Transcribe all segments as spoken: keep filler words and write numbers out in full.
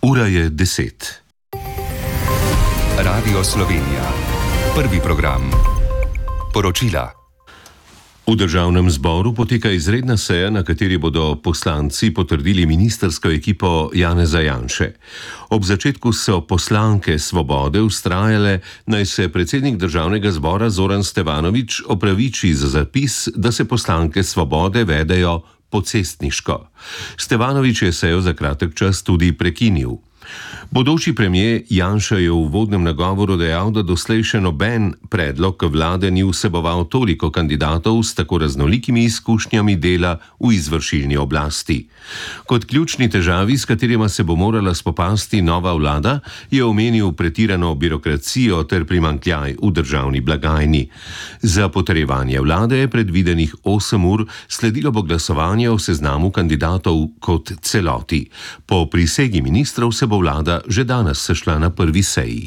Ura je deset. Radio Slovenija. Prvi program. Poročila. V državnem zboru poteka izredna seja, na kateri bodo poslanci potrdili ministrsko ekipo Janeza Janše. Ob začetku so poslanke Svobode vztrajale, naj se predsednik državnega zbora Zoran Stevanović opraviči za zapis, da se poslanke Svobode vedejo pocestniško. Stevanović je sejo za kratek čas tudi prekinil. Bodoči premier Janša je v uvodnem nagovoru dejal, da doslej še noben predlog vlade ni vseboval toliko kandidatov s tako raznolikimi izkušnjami dela v izvršilni oblasti. Kot ključni težavi, s katerima se bo morala spopasti nova vlada, je omenil pretirano birokracijo ter primanjkljaj v državni blagajni. Za potrjevanje vlade je predvidenih osem ur, sledilo bo glasovanje o seznamu kandidatov kot celoti. Po prisegi ministrov se bo vlada že danes sešla na prvi seji.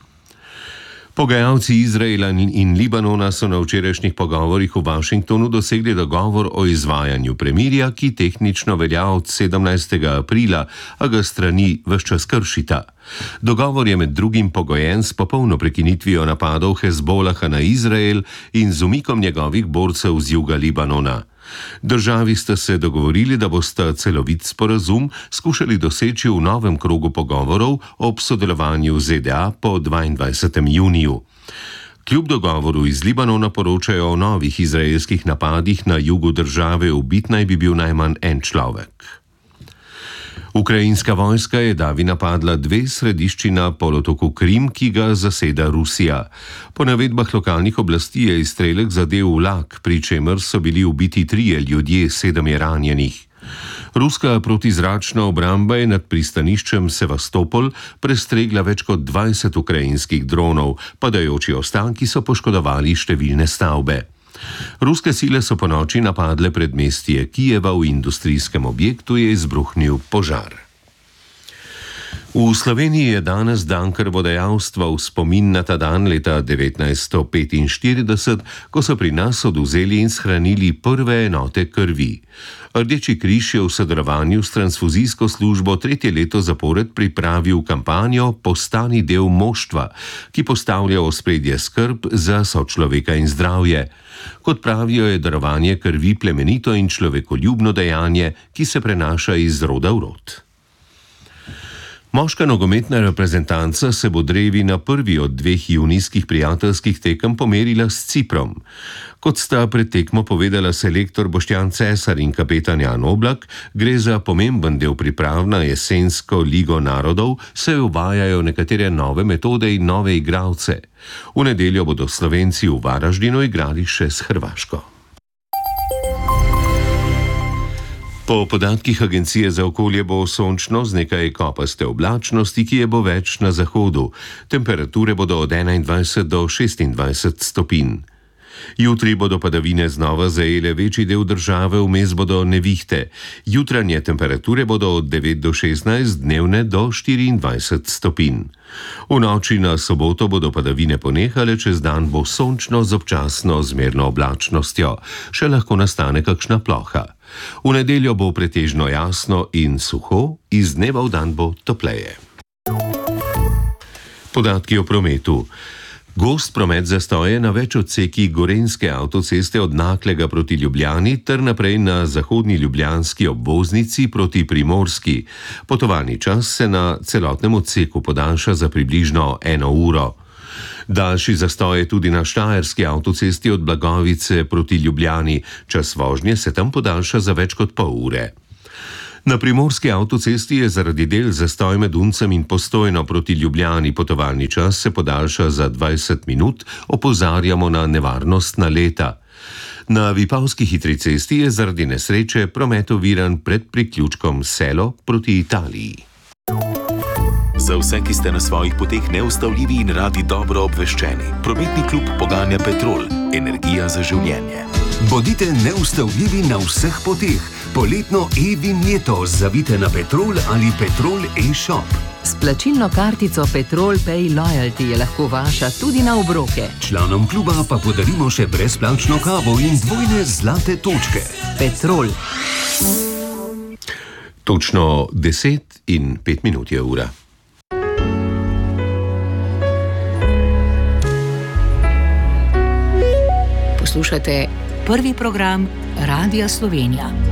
Pogajalci Izraela in Libanona so na včerajšnjih pogovorih v Washingtonu dosegli dogovor o izvajanju premirja, ki tehnično velja od sedemnajstega aprila, a ga strani ves čas kršita. Dogovor je med drugim pogojen s popolno prekinitvijo napadov Hezbolaha na Izrael in z umikom njegovih borcev z juga Libanona. Državi sta se dogovorili, da bosta celovit sporazum skušali doseči v novem krogu pogovorov ob sodelovanju Z D A po dvaindvajsetem juniju. Kljub dogovoru iz Libanona poročajo o novih izraelskih napadih na jugu države, ubit naj bi bil najmanj en človek. Ukrajinska vojska je davi napadla dve središči na polotoku Krim, ki ga zaseda Rusija. Po navedbah lokalnih oblasti je izstrelek zadel vlak, pri čemer so bili ubiti trije ljudje, sedem je ranjenih. Ruska protizračna obramba je nad pristaniščem Sevastopol prestregla več kot dvajset ukrajinskih dronov, padajoči ostanki so poškodovali številne stavbe. Ruske sile so ponoči napadle predmestje Kijeva, v industrijskem objektu je izbruhnil požar. V Sloveniji je danes dan krvodajalstva v spomin na ta dan leta devetnajststo petinštirideset, ko so pri nas odvzeli in shranili prve enote krvi. Rdeči križ je v sodelovanju s transfuzijsko službo tretje leto zapored pripravil kampanjo Postani del moštva, ki postavlja v ospredje skrb za sočloveka in zdravje. Kot pravijo, je darovanje krvi plemenito in človekoljubno dejanje, ki se prenaša iz roda v rod. Moška nogometna reprezentanca se bo drevi na prvi od dveh junijskih prijateljskih tekem pomerila s Ciprom. Kot sta pred tekmo povedala selektor Boštjan Cesar in kapetan Jan Oblak, gre za pomemben del priprav na jesensko ligo narodov, saj uvajajo nekatere nove metode in nove igralce. V nedeljo bodo Slovenci v Varaždinu igrali še s Hrvaško. Po podatkih Agencije za okolje bo sončno z nekaj kopaste oblačnosti, ki je bo več na zahodu. Temperature bodo od enaindvajset do šestindvajset stopinj. Jutri bodo padavine znova zajele večji del države, vmes bodo nevihte. Jutranje temperature bodo od devet do šestnajst, dnevne do štiriindvajset stopinj. V noči na soboto bodo padavine ponehale, čez dan bo sončno z občasno zmerno oblačnostjo. Še lahko nastane kakšna ploha. V nedeljo bo pretežno jasno in suho, iz dneva v dan bo topleje. Podatki o prometu. Gost promet zastoje na več odsekih gorenjske avtoceste od Naklega proti Ljubljani ter naprej na zahodni ljubljanski obvoznici proti Primorski. Potovalni čas se na celotnem odseku podaljša za približno eno uro. Daljši zastoj je tudi na štajerski avtocesti od Blagovice proti Ljubljani. Čas vožnje se tam podaljša za več kot pol ure. Na primorski avtocesti je zaradi del zastoj med Uncem in Postojno proti Ljubljani. Potovalni čas se podaljša za dvajset minut, opozarjamo na nevarnost naleta. Na Vipavski hitri cesti je zaradi nesreče promet oviran pred priključkom Selo proti Italiji. Za vse, ki ste na svojih poteh neustavljivi in radi dobro obveščeni. Prometni klub poganja Petrol, energija za življenje. Bodite neustavljivi na vseh poteh. Poletno e-vinjeto zavite na Petrol ali Petrol e-shop. S plačilno kartico Petrol Pay Loyalty je lahko vaša tudi na obroke. Članom kluba pa podarimo še brezplačno kavo in dvojne zlate točke. Petrol. Točno deset in pet minut je ura. Poslušate prvi program Radia Slovenija.